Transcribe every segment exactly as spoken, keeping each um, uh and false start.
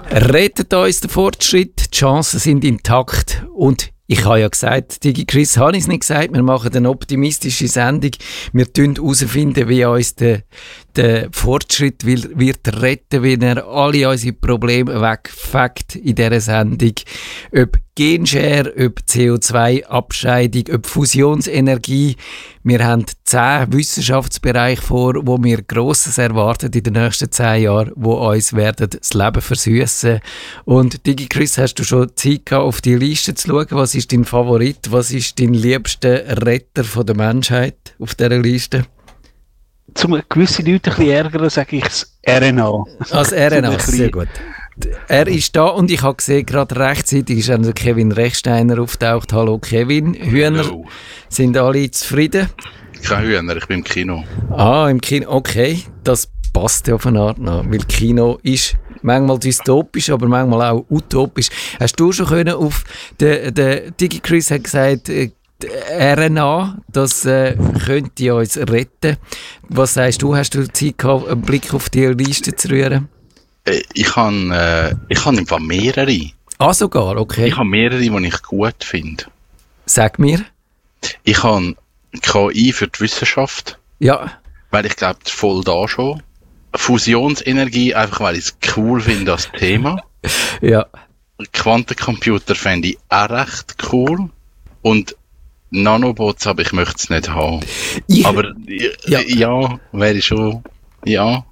Rettet uns der Fortschritt, die Chancen sind intakt und ich habe ja gesagt, DigiChris, habe ich es nicht gesagt, wir machen eine optimistische Sendung. Wir finden herausfinden, wie uns der, der Fortschritt will, wird retten, wenn er alle unsere Probleme wegfegt in dieser Sendung. Ob Genshare, ob C O zwei Abscheidung, ob Fusionsenergie. Wir haben zehn Wissenschaftsbereiche vor, wo wir Grosses erwarten in den nächsten zehn Jahren, wo uns werden das Leben versüssen. Und DigiChris, hast du schon Zeit gehabt, auf die Liste zu schauen? Was ist dein Favorit? Was ist dein liebster Retter von der Menschheit auf dieser Liste? Zum gewisse Leute ein bisschen ärgern, sage ich das R N A. Als R N A, sehr gut. Er ist da und ich habe gesehen, gerade rechtzeitig ist also Kevin Rechsteiner auftaucht. Hallo Kevin. Hühner, Hello. Sind alle zufrieden? Kein Hühner, ich bin im Kino. Ah, im Kino, okay. Das passt ja auf eine Art nach, weil Kino ist manchmal dystopisch, aber manchmal auch utopisch. Hast du schon können auf den, den DigiChris hat gesagt, R N A, das äh, könnte uns retten. Was sagst du? Hast du Zeit gehabt, einen Blick auf die Liste zu rühren? Ich habe äh, ich hab einfach mehrere. Ah, sogar, okay. Ich habe mehrere, die ich gut finde. Sag mir. Ich habe K I für die Wissenschaft. Ja. Weil ich glaube, voll da schon. Fusionsenergie, einfach weil ich es cool finde, das Thema. Ja. Quantencomputer fände ich auch recht cool. Und Nanobots, aber ich möchte es nicht haben. Ich, aber ja, ja wäre schon, ja.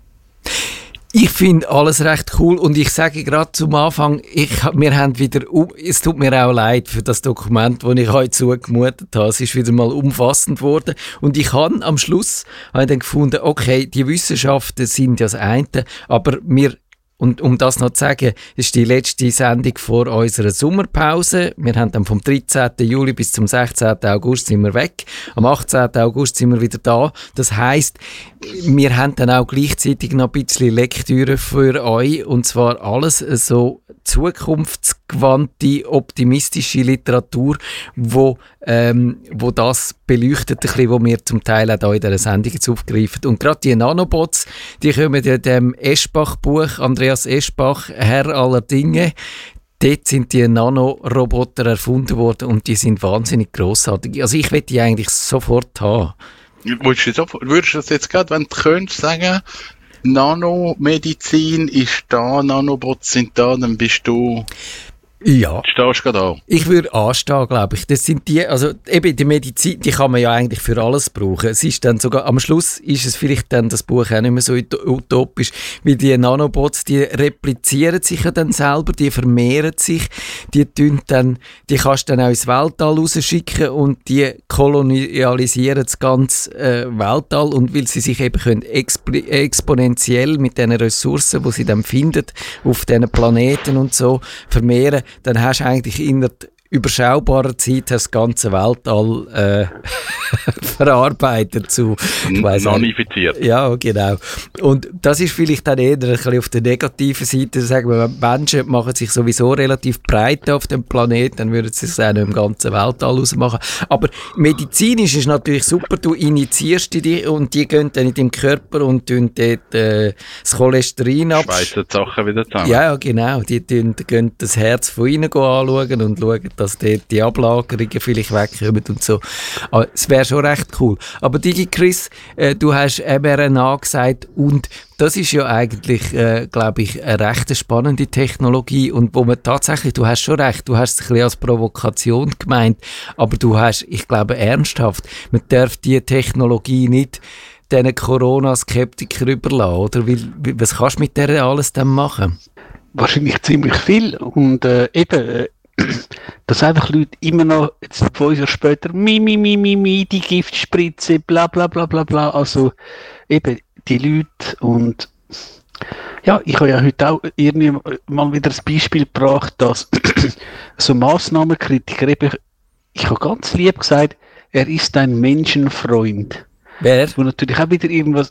Ich finde alles recht cool und ich sage gerade zum Anfang, ich, wir haben wieder, es tut mir auch leid für das Dokument, das ich heute zugemutet habe. Es ist wieder mal umfassend geworden und ich habe am Schluss habe ich dann gefunden, okay, die Wissenschaften sind ja das eine, aber wir Und um das noch zu sagen, ist die letzte Sendung vor unserer Sommerpause. Wir haben dann vom dreizehnten Juli bis zum sechzehnten August sind wir weg. Am achtzehnten August sind wir wieder da. Das heisst, wir haben dann auch gleichzeitig noch ein bisschen Lektüre für euch. Und zwar alles so zukunftsgewandte, optimistische Literatur, wo, ähm, wo das beleuchtet, ein bisschen, wo wir zum Teil auch hier in dieser Sendung jetzt aufgreifen. Und gerade die Nanobots, die kommen in dem Eschbach-Buch, Andreas Eschbach, Herr aller Dinge. Dort sind die Nanoroboter erfunden worden und die sind wahnsinnig grossartig. Also ich will die eigentlich sofort haben. Würdest du das jetzt gerade, wenn du könntest, sagen, Nanomedizin ist da, Nanobots sind da, dann bist du... Ja. Stehst du da? Ich würde anstehen, glaube ich. Das sind die, also eben die Medizin, die kann man ja eigentlich für alles brauchen. Es ist dann sogar, am Schluss ist es vielleicht dann das Buch auch nicht mehr so utopisch, weil die Nanobots, die replizieren sich ja dann selber, die vermehren sich, die tun dann, die kannst du dann auch ins Weltall rausschicken und die kolonialisieren das ganze äh, Weltall und weil sie sich eben können exp- exponentiell mit den Ressourcen, die sie dann finden, auf diesen Planeten und so, vermehren, dann hast du eigentlich in der überschaubarer Zeit das ganze Weltall äh, verarbeitet zu... Nanifiziert. Ja, genau. Und das ist vielleicht dann eher ein bisschen auf der negativen Seite. Sagen wir, Menschen machen sich sowieso relativ breit auf dem Planeten, dann würden sie es auch noch im ganzen Weltall ausmachen. Aber medizinisch ist natürlich super, du injizierst die und die gehen dann in deinem Körper und tun dort äh, das Cholesterin ab. Schweissen die Sachen wieder zusammen. Ja, genau. Die tun, gehen das Herz von innen anschauen und schauen, dass dort die Ablagerungen vielleicht wegkommen und so. Aber es wäre schon recht cool. Aber DigiChris, äh, du hast M R N A gesagt und das ist ja eigentlich, äh, glaube ich, eine recht spannende Technologie und wo man tatsächlich, du hast schon recht, du hast es ein bisschen als Provokation gemeint, aber du hast, ich glaube, ernsthaft, man darf diese Technologie nicht diesen Corona-Skeptikern überlassen, oder? Weil, was kannst du mit der alles dann machen? Wahrscheinlich ziemlich viel und äh, eben... Äh dass einfach Leute immer noch, jetzt zwei Jahre später, mi, mi, mi, mi, mi, die Giftspritze, bla, bla, bla, bla, bla, also eben die Leute und ja, ich habe ja heute auch irgendwie mal wieder das Beispiel gebracht, dass so Massnahmenkritiker eben, ich habe ganz lieb gesagt, er ist ein Menschenfreund. Wer? Wo natürlich auch wieder irgendwas,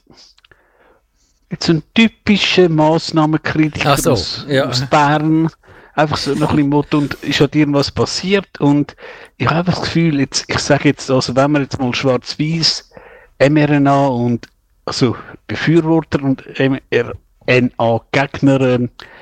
jetzt so ein typischer Massnahmenkritiker so, aus, ja. aus Bern, einfach so noch ein bisschen Motto, und ist halt irgendwas passiert und ich habe einfach das Gefühl, jetzt, ich sage jetzt, also wenn wir jetzt mal schwarz-weiß M R N A und also Befürworter und M R N A-Gegner äh,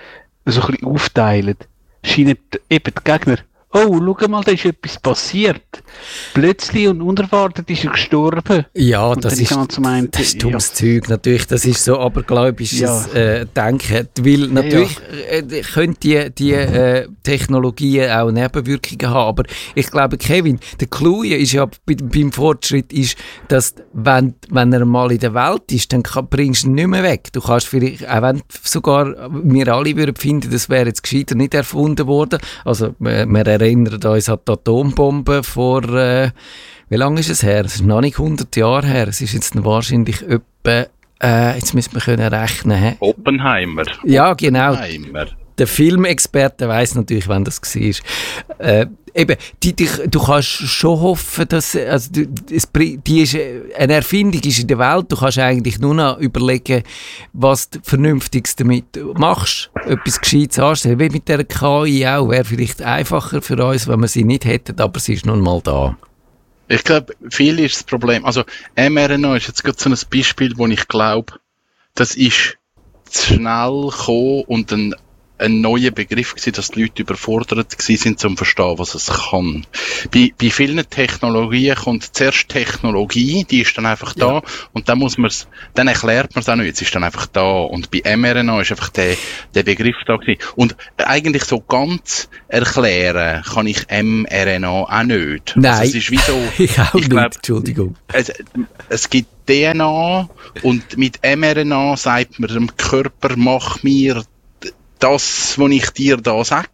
so ein bisschen aufteilen, scheinen eben die Gegner, oh, schau mal, da ist etwas passiert. Plötzlich und unerwartet ist er gestorben. Ja, und das ist, ist meinen, das ist dummes ja. Zeug. Natürlich, das ist so abergläubisches ja. äh, Denken. Weil natürlich ja, ja. Äh, können die, die äh, Technologien auch Nebenwirkungen haben. Aber ich glaube, Kevin, der Clou ist ja bei, beim Fortschritt, ist, dass wenn, wenn er mal in der Welt ist, dann kann, bringst du ihn nicht mehr weg. Du kannst vielleicht, auch wenn sogar wir alle würden finden, das wäre jetzt gescheiter nicht erfunden worden. Also, wir, wir erinnern uns an die Atombombe vor, äh, wie lange ist es her? Es ist noch nicht hundert Jahre her. Es ist jetzt wahrscheinlich etwa, äh, jetzt müssen wir können rechnen. He? Oppenheimer. Ja, genau. Oppenheimer. Der Filmexperte weiss natürlich, wann das war. Äh, eben, die, die, du kannst schon hoffen, dass also, die, die ist, eine Erfindung ist in der Welt. Du kannst eigentlich nur noch überlegen, was du Vernünftiges damit machst. Etwas Gescheites anstellen. Wie mit der K I auch. Wäre vielleicht einfacher für uns, wenn wir sie nicht hätten, aber sie ist nun mal da. Ich glaube, viel ist das Problem. Also mRNA ist jetzt gerade so ein Beispiel, wo ich glaube, das ist zu schnell gekommen und ein ein neuer Begriff gewesen, dass die Leute überfordert gewesen sind, um zu verstehen, was es kann. Bei, bei vielen Technologien kommt zuerst Technologie, die ist dann einfach da, ja. und dann muss man's, dann erklärt man es auch nicht, es ist dann einfach da. Und bei mRNA ist einfach der, der Begriff da gewesen. Und eigentlich so ganz erklären kann ich mRNA auch nicht. Nein. Also es ist wie so, ich auch ich glaub, nicht, Entschuldigung. Es, es gibt D N A und mit mRNA sagt man dem Körper, mach mir das, was ich dir da sage,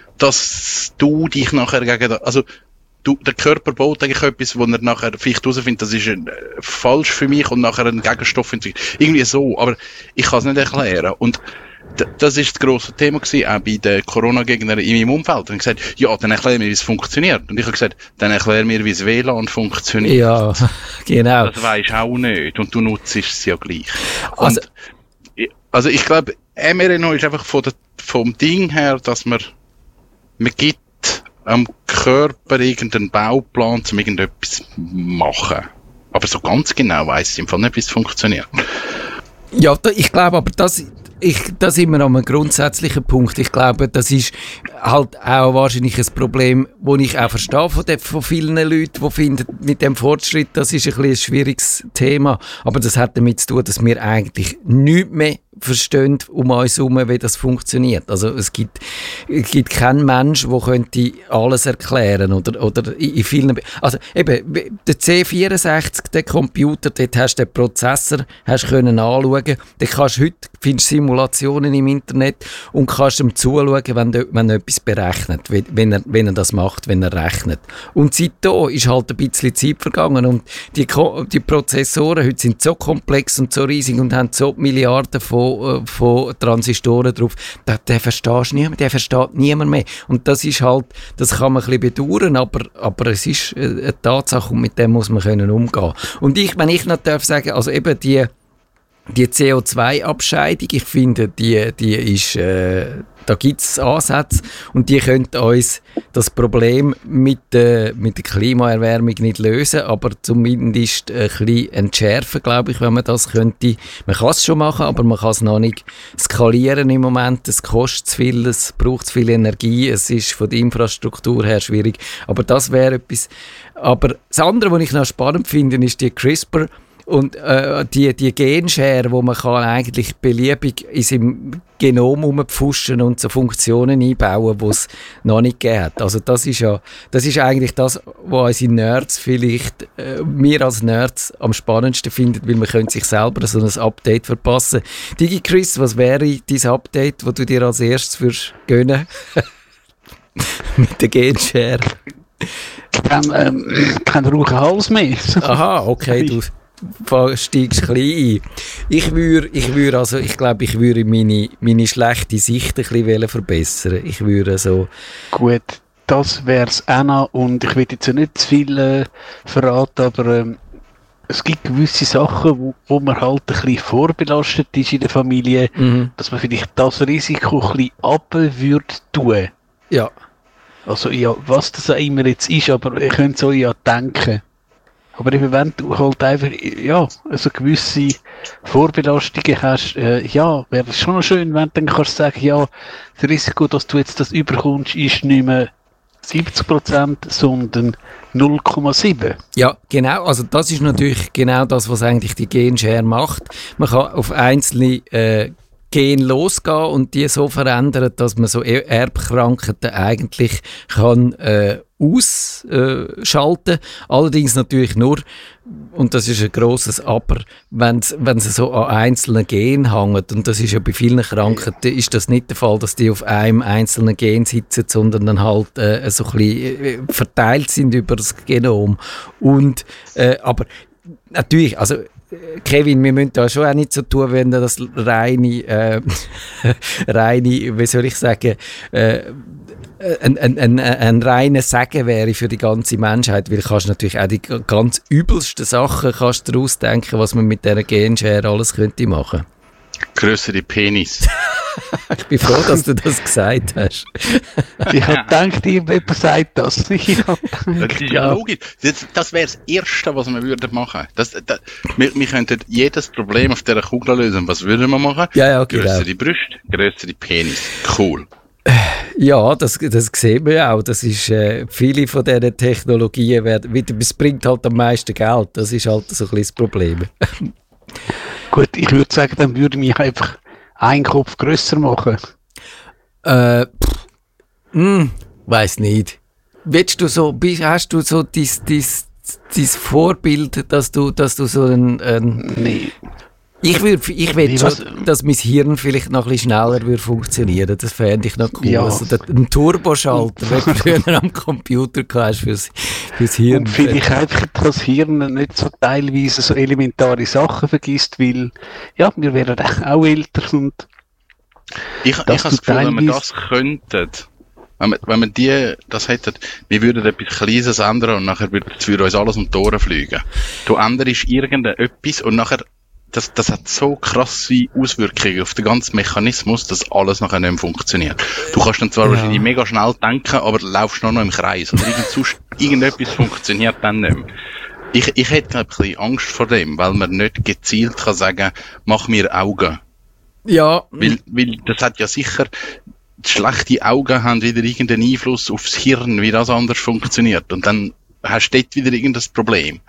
dass du dich nachher gegen, also du, der Körper baut eigentlich etwas, wo er nachher vielleicht herausfindet, das ist äh, falsch für mich und nachher einen Gegenstoff entwickelt. Irgendwie so, aber ich kann es nicht erklären. Und d- das ist das grosse Thema gewesen, auch bei den Corona-Gegnern in meinem Umfeld. Und ich gesagt, ja, dann erklär mir, wie es funktioniert. Und ich habe gesagt, dann erklär mir, wie das W L A N funktioniert. Ja, genau. Das weisst auch nicht und du nutzt es ja gleich. Also, und, also ich glaube, mRNA ist einfach von der, vom Ding her, dass man, man gibt am Körper irgendeinen Bauplan, um irgendetwas machen. Aber so ganz genau weiss ich im Fall nicht, wie es funktioniert. Ja, da, ich glaube aber, das, ich, da sind wir an einem grundsätzlichen Punkt. Ich glaube, das ist halt auch wahrscheinlich ein Problem, das ich auch verstehe von, de, von vielen Leuten, die finden, mit dem Fortschritt, das ist ein, bisschen ein schwieriges Thema. Aber das hat damit zu tun, dass wir eigentlich nichts mehr verstehen um uns herum, wie das funktioniert. Also es gibt, es gibt keinen Mensch, der könnte alles erklären oder, oder in vielen... Be- also eben, der C vierundsechzig, der Computer, dort hast du den Prozessor, hast können anschauen. Da kannst du heute, findest Simulationen im Internet und kannst ihm zuschauen, wenn, de, wenn er etwas berechnet, wenn er, wenn er das macht, wenn er rechnet. Und seitdem ist halt ein bisschen Zeit vergangen und die, die Prozessoren heute sind so komplex und so riesig und haben so Milliarden von von Transistoren drauf, den, den verstehst du niemand, den versteht niemand mehr. Und das ist halt, das kann man ein bisschen bedauern, aber, aber es ist eine Tatsache und mit dem muss man können umgehen. Und ich, wenn ich noch darf sagen, also eben die, die C O zwei Abscheidung, ich finde, die, die ist, äh, da gibt es Ansätze und die können uns das Problem mit, äh, mit der Klimaerwärmung nicht lösen, aber zumindest ein bisschen entschärfen, glaube ich, wenn man das könnte. Man kann es schon machen, aber man kann es noch nicht skalieren im Moment. Es kostet zu viel, es braucht zu viel Energie, es ist von der Infrastruktur her schwierig. Aber das wäre etwas. Aber das andere, was ich noch spannend finde, ist die CRISPR- Und äh, die, die Genschere, wo man kann eigentlich beliebig in seinem Genom rumpfuschen und so Funktionen einbauen, die es noch nicht gegeben hat. Also das ist ja, das ist eigentlich das, was unsere Nerds vielleicht, äh, wir als Nerds am spannendsten finden, weil man könnte sich selber so ein Update verpassen. DigiChris, was wäre dein Update, das du dir als erstes würdest gönnen? Mit der Genschere. Kein, ähm, kein rauchen Hals mehr. Aha, okay, du steigst klein ein. Ich würde, ich würde, also ich glaube, ich würde meine, meine schlechte Sicht ein bisschen verbessern. Ich würde so... Gut, das wäre es auch noch und ich will jetzt ja nicht zu viel äh, verraten, aber ähm, es gibt gewisse Sachen, wo, wo man halt ein bisschen vorbelastet ist in der Familie, mhm. dass man vielleicht das Risiko ein bisschen runter würde tun. Ja. Also ja, was das auch immer jetzt ist, aber ihr könnt so ja denken. Aber eben, wenn du halt einfach, ja, also gewisse Vorbelastungen hast, äh, ja, wäre es schon schön, wenn du dann kannst sagen, ja, das Risiko, dass du jetzt das überkommst, ist nicht mehr siebzig Prozent, sondern null Komma sieben. Ja, genau. Also das ist natürlich genau das, was eigentlich die Genshare macht. Man kann auf einzelne äh, Gen losgehen und die so verändern, dass man so Erbkrankheiten eigentlich kann äh, ausschalten. Äh, Allerdings natürlich nur, und das ist ein grosses Aber, wenn es so an einzelnen Genen hängt, und das ist ja bei vielen Krankheiten, ist das nicht der Fall, dass die auf einem einzelnen Gen sitzen, sondern dann halt äh, so ein bisschen verteilt sind über das Genom. Und, äh, aber natürlich, also Kevin, wir müssen da schon auch nicht so tun, wenn das reine, äh, reine, wie soll ich sagen, äh, ein, ein, ein, ein reiner Segen wäre für die ganze Menschheit, weil du kannst natürlich auch die ganz übelsten Sachen kannst du daraus denken, was man mit dieser Genshare alles könnte machen. Grössere Penis. Ich bin froh, dass du das gesagt hast. Ich habe gedacht, jemand sagt das. Ich gedacht, das ist ja logisch. Das, das wäre das Erste, was wir würden machen. Das, das, wir, wir könnten jedes Problem auf dieser Kugel lösen. Was würden wir machen? Ja, ja, genau. Grössere Brüste, grössere Penis. Cool. Ja, das, das sehen wir ja auch. Das ist, äh, viele von diesen Technologien werden, es bringt halt am meisten Geld. Das ist halt so ein bisschen das Problem. Gut, ich würde sagen, dann würde ich mich einfach einen Kopf grösser machen. Äh, pff, mh, weiss nicht. Willst du so, bist, hast du so dein, dein, dein Vorbild, dass du, dass du so ein, ein nee. Ich würde, ich will nee, schon, was? dass mein Hirn vielleicht noch ein bisschen schneller würde funktionieren. Das fände ich noch cool. Ja. Also ein Turboschalter, wenn du früher am Computer hast fürs, fürs Hirn. Und vielleicht einfach, dass das Hirn nicht so teilweise so elementare Sachen vergisst, weil, ja, wir wären auch älter und ich, ich habe das Gefühl, wenn wir das könnten, wenn wir, wenn wir die, das hätten, wir würden etwas Kleines ändern und nachher würde es für uns alles um die Ohren fliegen. Du änderst irgendetwas und nachher Das, das hat so krasse Auswirkungen auf den ganzen Mechanismus, dass alles nachher nicht mehr funktioniert. Du kannst dann zwar ja. wahrscheinlich mega schnell denken, aber du laufst nur noch im Kreis. Oder irgend, sonst, irgendetwas funktioniert dann nicht mehr. Ich, ich hätte ein bisschen Angst vor dem, weil man nicht gezielt kann sagen, mach mir Augen. Ja. Weil, weil das hat ja sicher, schlechte Augen haben wieder irgendeinen Einfluss aufs Hirn, wie das anders funktioniert. Und dann hast du dort wieder irgendein Problem.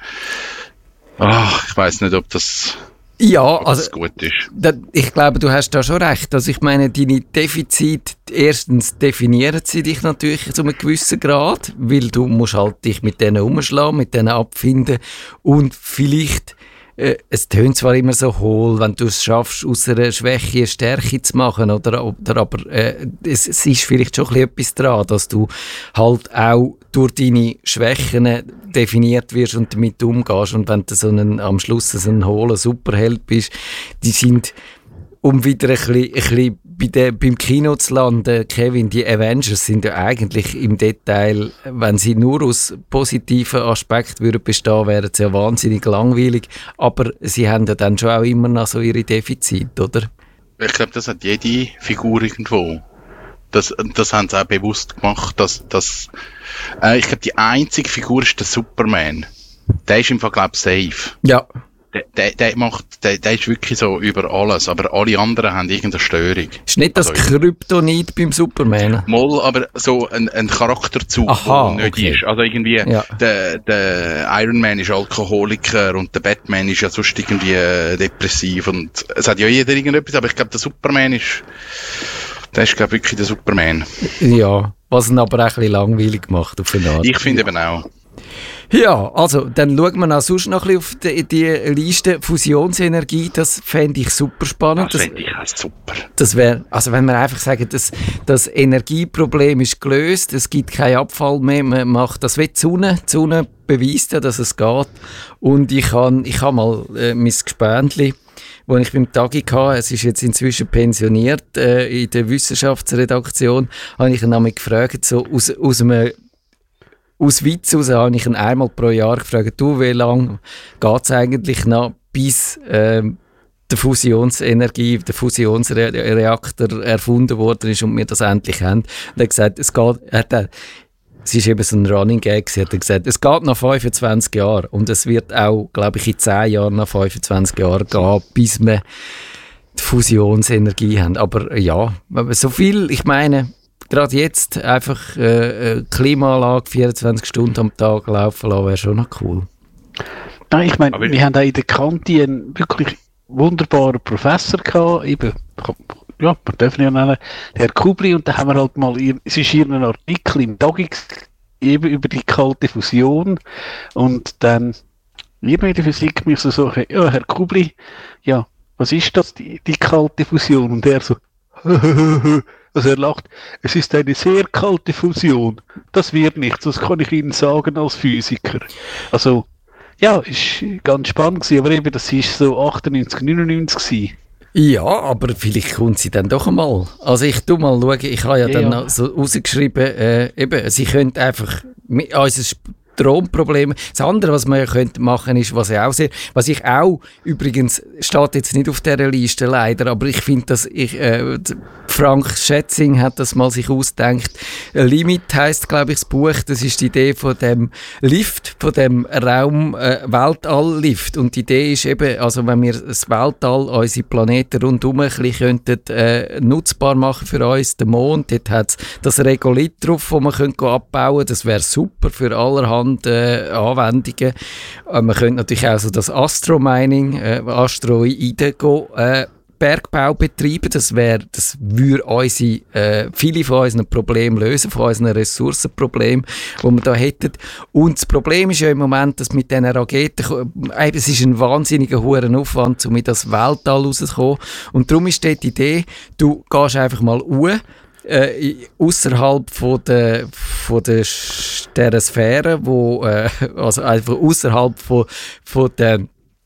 Ach, ich weiss nicht, ob das... Ja, also gut ist. Da, ich glaube, du hast da schon recht. Also ich meine, deine Defizite, erstens definieren sie dich natürlich zu einem gewissen Grad, weil du musst halt dich mit denen umschlagen, mit denen abfinden und vielleicht, äh, es tönt zwar immer so hohl, wenn du es schaffst, aus einer Schwäche eine Stärke zu machen, oder, oder aber äh, es, es ist vielleicht schon ein bisschen etwas dran, dass du halt auch durch deine Schwächen definiert wirst und damit umgehst. Und wenn du so einen, am Schluss so ein hohler Superheld bist, die sind, um wieder ein bisschen, ein bisschen bei der, beim Kino zu landen, Kevin, die Avengers sind ja eigentlich im Detail, wenn sie nur aus positiven Aspekten würden bestehen, wären sie ja wahnsinnig langweilig. Aber sie haben ja dann schon auch immer noch so ihre Defizite, oder? Ich glaube, das hat jede Figur irgendwo. Das, das haben sie auch bewusst gemacht, dass, dass äh, ich glaube, die einzige Figur ist der Superman. Der ist im Fall, glaube ich, safe. Ja. Der, der, der macht, der, der ist wirklich so über alles, aber alle anderen haben irgendeine Störung. Ist nicht das also, Kryptonit beim Superman? Mal, aber so ein, ein Charakterzug, Aha, der nicht okay. ist. Also irgendwie, ja. der, der Iron Man ist Alkoholiker und der Batman ist ja sonst irgendwie äh, depressiv und es hat ja jeder irgendetwas, aber ich glaube, der Superman ist, der ist, glaube ich, wirklich der Superman. Ja, was ihn aber auch ein bisschen langweilig macht auf eine Art. Ich finde eben auch. Ja, also, dann schauen wir auch sonst noch ein bisschen auf die, die Liste Fusionsenergie, das fände ich super spannend. Das fände ich auch super. Das wäre, also wenn wir einfach sagen, das, das Energieproblem ist gelöst, es gibt keinen Abfall mehr, man macht das wie die Sonne, die Sonne beweist ja, dass es geht. Und ich habe ich hab mal äh, mein Gespendli, wo ich beim Tagi hatte, es ist jetzt inzwischen pensioniert, äh, in der Wissenschaftsredaktion, habe ich ihn einmal gefragt, so aus, aus einem Aus Witz aus habe ich ihn einmal pro Jahr gefragt, du, wie lange geht es eigentlich noch, bis ähm, die Fusionsenergie, der Fusionsreaktor erfunden worden ist und wir das endlich haben. Und er hat gesagt, es geht, er hat, es ist eben so ein Running Gag, sie hat gesagt, es geht nach fünfundzwanzig Jahren und es wird auch, glaube ich, in zehn Jahren nach fünfundzwanzig Jahren gehen, bis wir die Fusionsenergie haben. Aber ja, so viel, ich meine, gerade jetzt einfach äh, eine Klimaanlage vierundzwanzig Stunden am Tag laufen lassen, wäre schon noch cool. Nein, ich meine, wir haben auch in der Kante einen wirklich wunderbaren Professor gehabt, eben, ja, wir dürfen ja nennen, Herr Kubli, und da haben wir halt mal, es ist hier ein Artikel im Dagix eben über die kalte Fusion, und dann eben in der Physik mich so so, ja, Herr Kubli, ja, was ist das, die, die kalte Fusion? Und er so, also er lacht, es ist eine sehr kalte Fusion, das wird nichts, das kann ich Ihnen sagen als Physiker. Also, ja, ist ganz spannend gewesen, aber eben, das war so achtundneunzig, neunundneunzig gewesen. Ja, aber vielleicht kommt sie dann doch einmal. Also ich tu mal schauen, ich habe ja, ja dann ja. so rausgeschrieben, äh, eben, sie könnte einfach unser Stromproblem. Das andere, was man ja könnte machen, ist, was ich auch sehe, was ich auch, übrigens, steht jetzt nicht auf dieser Liste leider, aber ich finde, dass ich, äh, Frank Schätzing hat das mal sich ausgedacht. Limit heisst, glaube ich, das Buch. Das ist die Idee von dem Lift, von dem Raum, äh, Weltall-Lift. Und die Idee ist eben, also wenn wir das Weltall, unsere Planeten rundherum ein bisschen könnten, äh, nutzbar machen für uns, den Mond, dort hat es das Regolith drauf, das man könnte abbauen könnte. Das wäre super für allerhand äh, Anwendungen. Äh, man könnte natürlich auch so das Astromining, äh, Asteroiden gehen, äh, Bergbau betreiben, das wäre, das würde unsere, äh, viele von unseren Problemen lösen, von unseren Ressourcenproblemen, die wir da hätten. Und das Problem ist ja im Moment, dass mit diesen Raketen, äh, es ist ein wahnsinniger hoher Aufwand, um in das Weltall rauszukommen. Und darum ist dort die Idee, du gehst einfach mal hoch, äh, außerhalb von der, von der, der Sphäre, wo, äh, also einfach außerhalb von, von der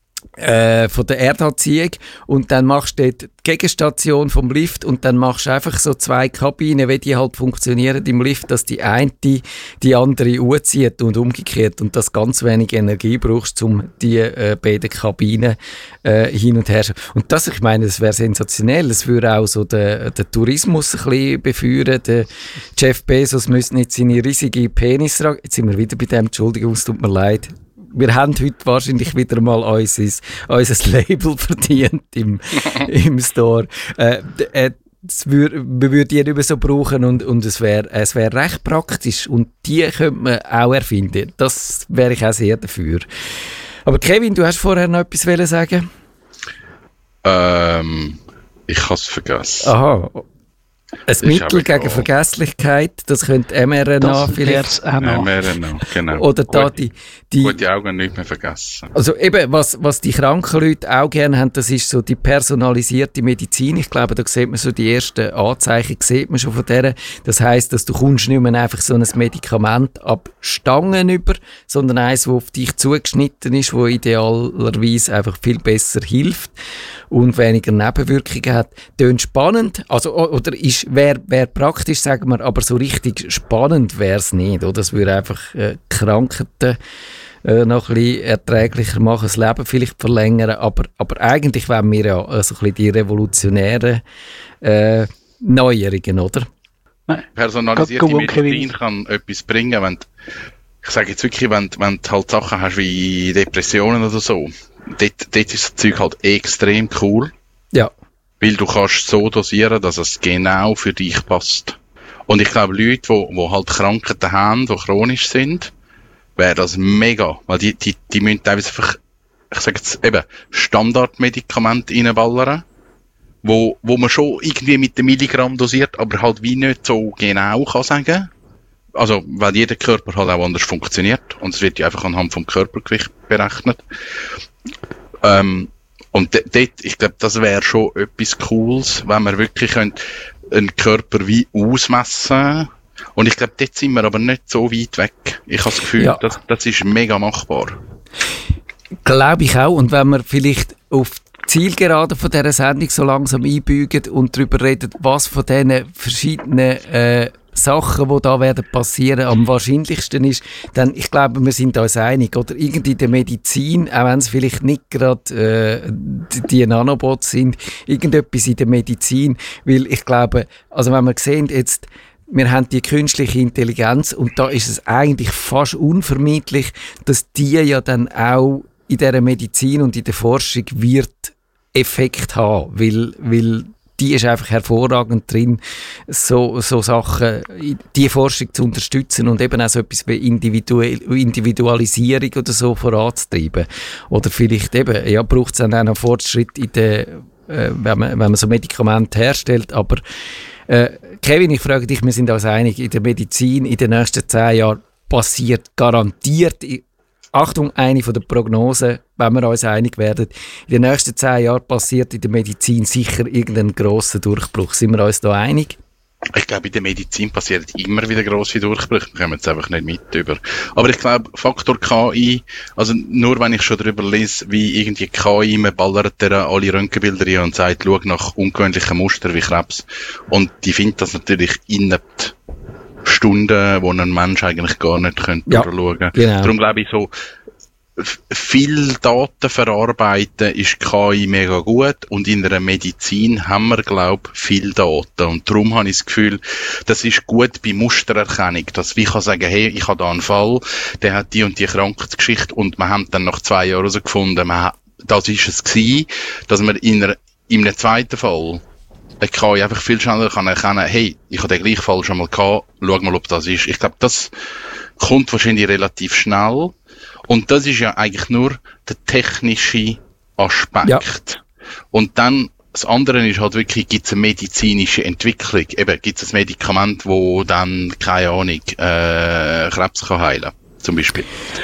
Äh, von der Erdanziehung, und dann machst du dort die Gegenstation vom Lift und dann machst du einfach so zwei Kabinen, wie die halt funktionieren im Lift, dass die eine die andere anzieht und umgekehrt und das ganz wenig Energie brauchst, um die äh, beiden Kabinen äh, hin und her zu. Und das, ich meine, das wäre sensationell, das würde auch so den, den Tourismus ein bisschen befeuern. Der Jeff Bezos müsste nicht seine riesige Penis, jetzt sind wir wieder bei dem, Entschuldigung, es tut mir leid. Wir haben heute wahrscheinlich wieder mal unser, unser Label verdient im, im Store. Äh, äh, das wür, wir würden die nicht mehr so brauchen und, und es wäre es wär recht praktisch. Und die könnte man auch erfinden. Das wäre ich auch sehr dafür. Aber Kevin, du hast vorher noch etwas wollen sagen? Ähm, ich habe es vergessen. Aha. Ein Mittel gegen Vergesslichkeit, das könnte mRNA das vielleicht. mRNA, genau. Oder da die, die gute Augen nicht mehr vergessen. Also eben, was, was die kranken Leute auch gerne haben, das ist so die personalisierte Medizin. Ich glaube, da sieht man so die ersten Anzeichen, sieht man schon von der. Das heisst, dass du kommst nicht mehr einfach so ein Medikament ab Stangen über, sondern eins, das auf dich zugeschnitten ist, das idealerweise einfach viel besser hilft und weniger Nebenwirkungen hat. Tönt spannend, also, oder ist, wäre wär praktisch, sagen wir, aber so richtig spannend wäre es nicht, oder? Das würde einfach äh, Krankheiten äh, noch ein bisschen erträglicher machen, das Leben vielleicht verlängern, aber, aber eigentlich wollen wir ja äh, so ein bisschen die revolutionären äh, Neuerungen, oder? Personalisierte Medizin kann etwas bringen, wenn ich sage jetzt wirklich, wenn, wenn du halt Sachen hast wie Depressionen oder so, dort, dort ist das Zeug halt extrem cool. Ja. Weil du kannst so dosieren, dass es genau für dich passt. Und ich glaube, Leute, die, die halt Krankheiten haben, die chronisch sind, wäre das mega. Weil die, die, die müssen teilweise einfach, ich sage jetzt eben, Standardmedikamente reinballern, wo, wo man schon irgendwie mit dem Milligramm dosiert, aber halt wie nicht so genau kann sagen. Also, weil jeder Körper halt auch anders funktioniert. Und es wird ja einfach anhand vom Körpergewicht berechnet. Ähm, Und dort, ich glaube, das wäre schon etwas Cooles, wenn wir wirklich einen Körper wie ausmessen. Und ich glaube, dort sind wir aber nicht so weit weg. Ich habe das Gefühl, ja. das, das ist mega machbar. Glaube ich auch. Und wenn wir vielleicht auf die Zielgerade von dieser Sendung so langsam einbügen und darüber reden, was von diesen verschiedenen äh, Sachen, die da werden passieren, am wahrscheinlichsten ist, dann, ich glaube, wir sind uns einig, oder irgendwie in der Medizin, auch wenn es vielleicht nicht gerade äh, die, die Nanobots sind, irgendetwas in der Medizin, weil ich glaube, also wenn wir sehen, jetzt wir haben die künstliche Intelligenz und da ist es eigentlich fast unvermeidlich, dass die ja dann auch in dieser Medizin und in der Forschung wird Effekt haben, weil, weil die ist einfach hervorragend drin, so, so Sachen, die Forschung zu unterstützen und eben auch so etwas wie Individu- Individualisierung oder so voranzutreiben. Oder vielleicht eben, ja, braucht es dann auch noch Fortschritt in der, äh, wenn man, wenn man so Medikamente herstellt, aber äh, Kevin, ich frage dich, wir sind uns einig, in der Medizin in den nächsten zehn Jahren passiert garantiert, Achtung, eine von der Prognosen, wenn wir uns einig werden, in den nächsten zehn Jahren passiert in der Medizin sicher irgendein grosser Durchbruch. Sind wir uns da einig? Ich glaube, in der Medizin passieren immer wieder grosse Durchbrüche, wir kommen jetzt einfach nicht mit über. Aber ich glaube, Faktor K I, also nur wenn ich schon darüber lese, wie irgendwie K I, man ballert der alle Röntgenbilder rein und sagt, schau nach ungewöhnlichen Mustern wie Krebs. Und die findet das natürlich innerhalb Stunden, wo ein Mensch eigentlich gar nicht könnte ja, durchschauen könnte. Genau. Darum glaube ich so, viel Daten verarbeiten ist K I mega gut und in der Medizin haben wir, glaube ich, viel Daten und darum habe ich das Gefühl, das ist gut bei Mustererkennung, dass ich kann sagen, hey, ich habe da einen Fall, der hat die und die Krankheitsgeschichte und wir haben dann nach zwei Jahren herausgefunden, das ist es gewesen, dass man in, einer, in einem zweiten Fall der K I einfach viel schneller kann erkennen, hey, ich habe den gleichen Fall schon mal gehabt, schau mal, ob das ist. Ich glaube, das kommt wahrscheinlich relativ schnell. Und das ist ja eigentlich nur der technische Aspekt. Ja. Und dann, das andere ist halt wirklich, gibt es eine medizinische Entwicklung. Eben, gibt es ein Medikament, wo dann, keine Ahnung, äh, Krebs kann heilen, zum Beispiel.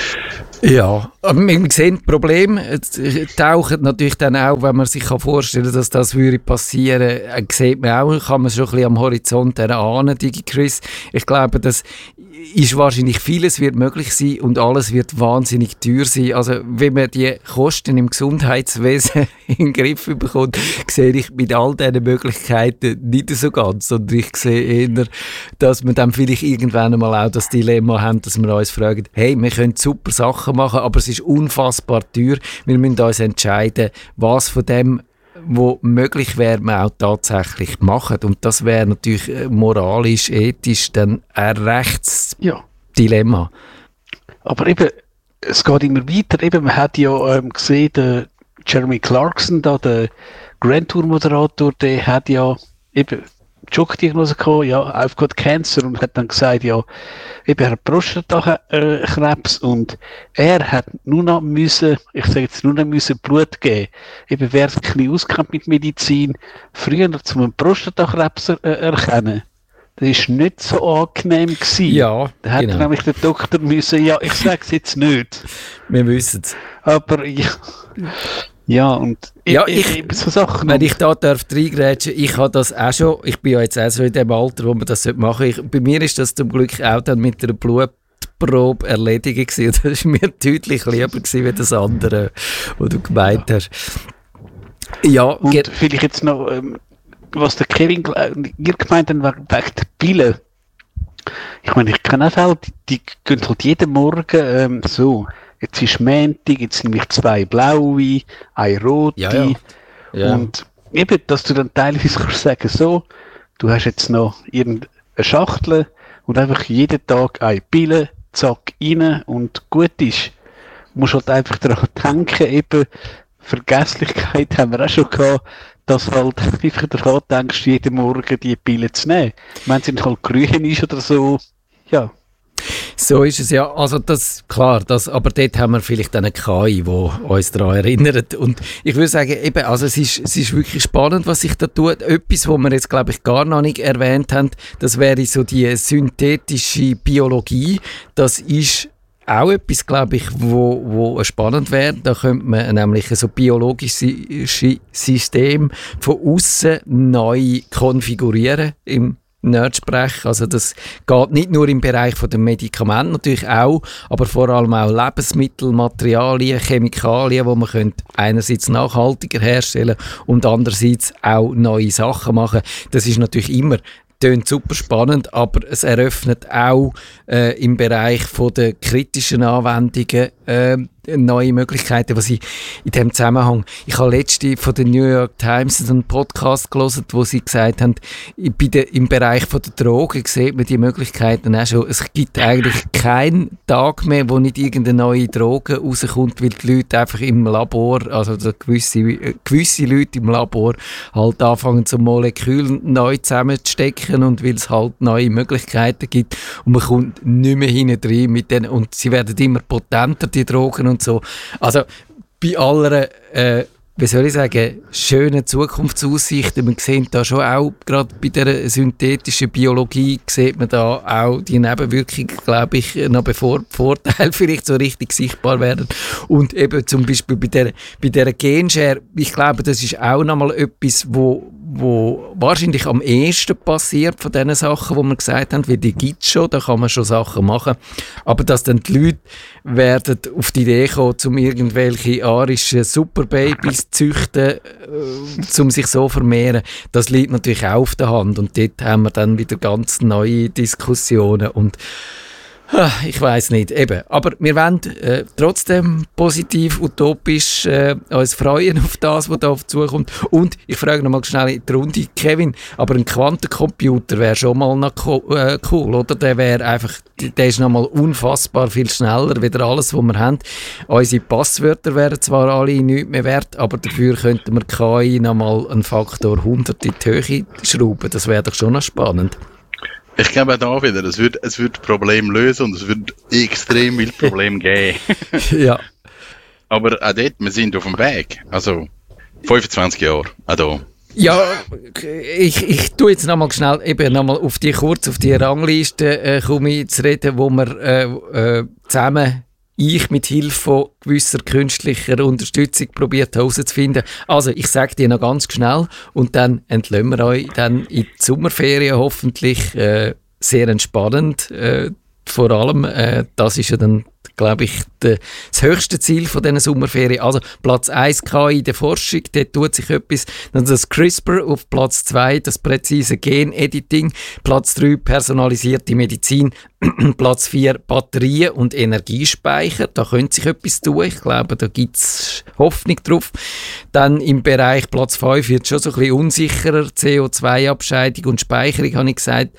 Ja, aber wir sehen das Problem, taucht natürlich dann auch, wenn man sich vorstellen kann, dass das würde passieren, sieht man auch, kann man schon ein bisschen am Horizont erahnen, DigiChris. Ich glaube, das ist wahrscheinlich vieles wird möglich sein und alles wird wahnsinnig teuer sein. Also wenn man die Kosten im Gesundheitswesen in den Griff bekommt, sehe ich mit all diesen Möglichkeiten nicht so ganz. Und ich sehe eher, dass wir dann vielleicht irgendwann einmal auch das Dilemma haben, dass wir uns fragen, hey, wir können super Sachen machen, aber es ist unfassbar teuer. Wir müssen uns entscheiden, was von dem, wo möglich wäre, man auch tatsächlich machen. Und das wäre natürlich moralisch, ethisch dann ein Rechtsdilemma. Ja. Aber eben, es geht immer weiter. Eben, man hat ja ähm, gesehen, der Jeremy Clarkson, da, der Grand Tour Moderator, der hat ja eben Schockdiagnose gehabt, ja, I've got Cancer, und hat dann gesagt, ja, eben, er hat Prostatakrebs und er hat nur noch müssen, ich sage jetzt nur noch müssen Blut geben. Eben, wer sich ein bisschen auskennt mit Medizin, früher zum einen Prostatakrebs er, äh, erkennen, das ist nicht so angenehm gewesen. Ja, da hat genau. nämlich der Doktor müssen, ja, ich sage es jetzt nicht. Wir wissen es. Aber, ja, ja, und ja, ich, ich, so Sachen. Wenn ich da darf reingrätschen, ich habe das auch schon, ich bin ja jetzt auch so in dem Alter, wo man das machen sollte. Bei mir ist das zum Glück auch dann mit einer Blutprobe erledigt gewesen. Das war mir deutlich lieber gewesen, wie das andere, was du gemeint ja. hast. Ja, und ge- vielleicht jetzt noch, ähm, was der Kevin, ihr gemeint habt, wegen der Pille. Ich meine, ich kenne auch Fälle, die, die gehen halt jeden Morgen ähm, so. Jetzt ist Montag, jetzt nehme ich zwei blaue, eine rote. Ja, ja. Ja. Und eben, dass du dann teilweise kannst sagen, so, du hast jetzt noch irgendeine Schachtel und einfach jeden Tag eine Pille, zack, rein und gut ist. Du musst halt einfach daran denken, eben, Vergesslichkeit haben wir auch schon gehabt, dass du halt einfach daran denkst, jeden Morgen die Pille zu nehmen. Wenn es halt grün ist oder so, ja. So ist es ja, also das, klar, das, aber dort haben wir vielleicht eine K I, die uns daran erinnert. Und ich würde sagen, eben, also es ist, es ist wirklich spannend, was sich da tut. Etwas, was wir jetzt, glaube ich, gar noch nicht erwähnt haben, das wäre so die synthetische Biologie. Das ist auch etwas, glaube ich, wo, wo spannend wäre. Da könnte man nämlich so biologische Systeme von außen neu konfigurieren im Nerdsprech. Also das geht nicht nur im Bereich der Medikamente natürlich auch, aber vor allem auch Lebensmittel, Materialien, Chemikalien, die man könnte einerseits nachhaltiger herstellen und andererseits auch neue Sachen machen. Das ist natürlich immer tönt super spannend, aber es eröffnet auch äh, im Bereich von der kritischen Anwendungen äh, neue Möglichkeiten, was ich in diesem Zusammenhang, ich habe letzte von der New York Times einen Podcast gelesen, wo sie gesagt haben, bei der, im Bereich von der Drogen sieht man die Möglichkeiten auch schon. Es gibt eigentlich keinen Tag mehr, wo nicht irgendeine neue Droge rauskommt, weil die Leute einfach im Labor, also gewisse, gewisse Leute im Labor halt anfangen, so Moleküle neu zusammenzustecken und weil es halt neue Möglichkeiten gibt und man kommt nicht mehr hinten rein mit denen und sie werden immer potenter, die Drogen und so. Also bei aller, äh, wie soll ich sagen, schönen Zukunftsaussichten, man sieht da schon auch, gerade bei der synthetischen Biologie, sieht man da auch die Nebenwirkungen, glaube ich, noch bevor die Vorteile vielleicht so richtig sichtbar werden. Und eben zum Beispiel bei der, bei der Genschere, ich glaube, das ist auch nochmal etwas, wo wo wahrscheinlich am ehesten passiert von diesen Sachen, die wir gesagt haben, weil die gibt es schon, da kann man schon Sachen machen. Aber dass dann die Leute werden auf die Idee kommen, um irgendwelche arischen Superbabys zu züchten, äh, um sich so zu vermehren, das liegt natürlich auch auf der Hand. Und dort haben wir dann wieder ganz neue Diskussionen und ich weiss nicht, eben. Aber wir wollen äh, trotzdem positiv, utopisch äh, uns freuen auf das, was da auf zukommt. Und ich frage noch mal schnell in die Runde, Kevin, aber ein Quantencomputer wäre schon mal noch co- äh, cool, oder? Der wäre einfach, der ist noch mal unfassbar viel schneller, wie alles, was wir haben. Unsere Passwörter wären zwar alle nichts mehr wert, aber dafür könnten wir K I noch mal einen Faktor hundert in die Höhe schrauben. Das wäre doch schon noch spannend. Ich glaube auch da wieder, es wird, es wird Probleme lösen und es wird extrem viele Probleme geben. Ja. Aber auch dort, wir sind auf dem Weg. Also, fünfundzwanzig Jahre, auch da. Ja, ich, ich tue jetzt nochmal schnell, eben nochmal auf die, kurz auf die Rangliste äh, komme ich zu reden, wo wir äh, äh, zusammen, ich mit Hilfe von gewisser künstlicher Unterstützung probiert herauszufinden. Also, ich sage dir noch ganz schnell und dann entlösen wir euch dann in die Sommerferien hoffentlich äh, sehr entspannend. Äh, vor allem, äh, das ist ja dann, glaube ich, de, das höchste Ziel von diesen Sommerferien. Also Platz eins K I in der Forschung, dort tut sich etwas. Dann das CRISPR auf Platz zwei, das präzise Gen-Editing. Platz drei, personalisierte Medizin. Platz vier, Batterien und Energiespeicher. Da könnte sich etwas tun. Ich glaube, da gibt es Hoffnung drauf. Dann im Bereich Platz fünf wird es schon so ein bisschen unsicherer. C O zwei Abscheidung und Speicherung, habe ich gesagt.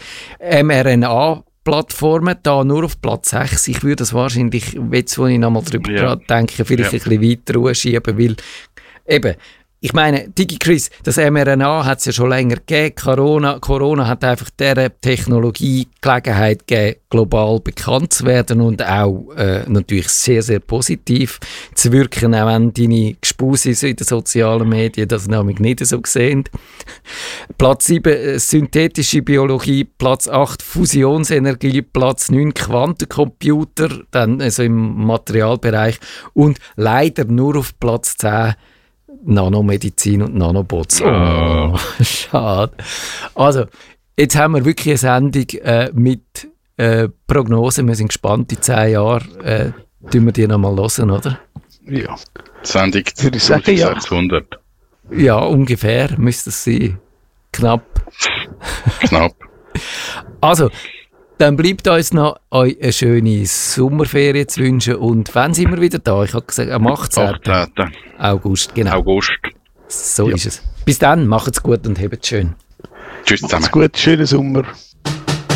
mRNA Plattformen, da nur auf Platz sechs. Ich würde das wahrscheinlich, jetzt wo ich nochmal drüber ja. denke, vielleicht ja. ein bisschen weiter anschieben, weil eben, ich meine, DigiChris, das mRNA hat es ja schon länger gegeben. Corona, Corona hat einfach dieser Technologie Gelegenheit gegeben, global bekannt zu werden und auch äh, natürlich sehr, sehr positiv zu wirken, auch wenn deine Gespusis in den sozialen Medien das nämlich nicht so sehen. Platz sieben, äh, synthetische Biologie, Platz acht, Fusionsenergie, Platz neun, Quantencomputer, dann also im Materialbereich und leider nur auf Platz zehn, Nanomedizin und Nanobots. Oh, schade. Also, jetzt haben wir wirklich eine Sendung äh, mit äh, Prognosen. Wir sind gespannt, in zehn Jahren äh, tun wir die nochmal hören, oder? Ja. Sendung sechshundert. Ja, ungefähr müsste es sein. Knapp. Knapp. Also, dann bleibt uns noch euch eine schöne Sommerferien zu wünschen. Und wann sind wir wieder da? Ich habe gesagt, am achtzehnten August. Genau. August. So ja. ist es. Bis dann, macht's gut und habt's schön. Tschüss zusammen. Macht's gut, schönen Sommer.